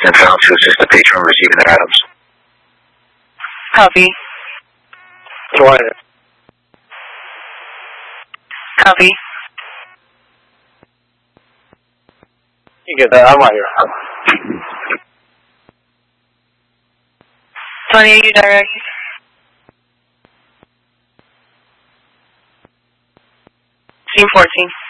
and found to assist the patron receiving their items. Copy. Right. Copy. You get that? I'm right here. 2080 direct. Scene 14.